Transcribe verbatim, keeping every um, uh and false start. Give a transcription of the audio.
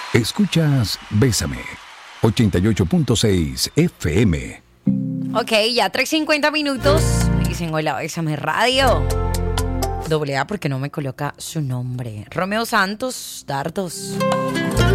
Escuchas Bésame, ochenta y ocho punto seis F M. Ok, ya tres cincuenta minutos. Me dicen, hola, Bésame Radio. Doble A porque no me coloca su nombre. Romeo Santos, Dardos.